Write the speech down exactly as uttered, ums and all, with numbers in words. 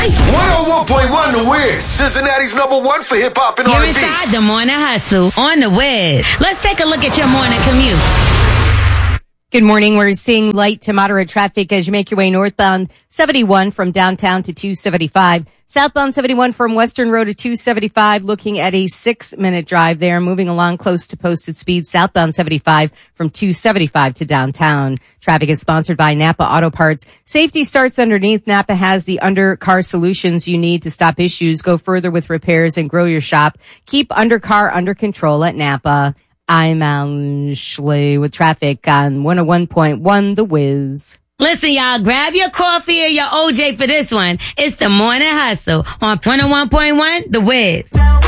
nice. one oh one point one The Wiz, Cincinnati's number one for hip hop and You're R and B. inside the morning hustle on The Wiz. Let's take a look at your morning commute. Good morning. We're seeing light to moderate traffic as you make your way northbound seventy-one from downtown to two seventy-five. Southbound seventy-one from Western Road to two seventy-five, looking at a six-minute drive there. Moving along close to posted speed, southbound seventy-five from two seventy-five to downtown. Traffic is sponsored by Napa Auto Parts. Safety starts underneath. Napa has the undercar solutions you need to stop issues. Go further with repairs and grow your shop. Keep undercar under control at Napa. I'm Ashley with traffic on one oh one point one The Wiz. Listen, y'all, grab your coffee or your O J for this one. It's the morning hustle on one oh one point one The Wiz.